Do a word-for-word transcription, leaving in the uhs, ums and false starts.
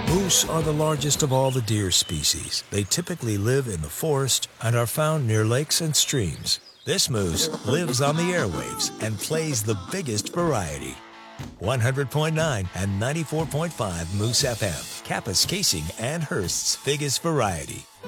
Moose are the largest of all the deer species. They typically live in the forest and are found near lakes and streams. This moose lives on the airwaves and plays the biggest variety. one hundred point nine and ninety-four point five Moose F M, Kappes Casing and Hearst's biggest variety.